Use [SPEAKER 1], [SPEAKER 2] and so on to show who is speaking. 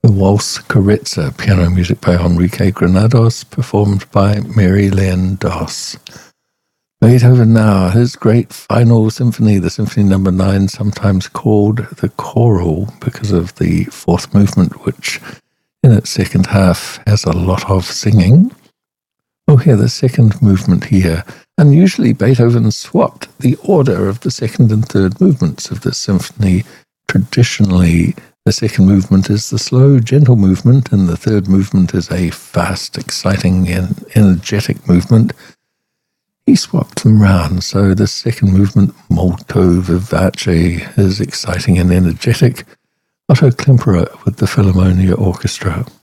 [SPEAKER 1] The Waltz Carezza, piano music by Enrique Granados, performed by Mary Len Doss. Beethoven now, his great final symphony, the Symphony No. 9, sometimes called the choral because of the fourth movement, which in its second half has a lot of singing. We'll hear the second movement here. Unusually, Beethoven swapped the order of the second and third movements of this symphony. Traditionally, the second movement is the slow, gentle movement, and the third movement is a fast, exciting, and energetic movement. He swapped them round, so the second movement, molto vivace, is exciting and energetic. Otto Klemperer with the Philharmonia Orchestra.